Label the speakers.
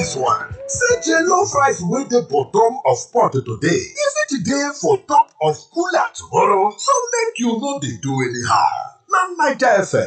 Speaker 1: this one. Say jollof rice wey dey bottom of pot today, e fit dey for top of cooler tomorrow, so make you no dey do anyhow. Na Naija FM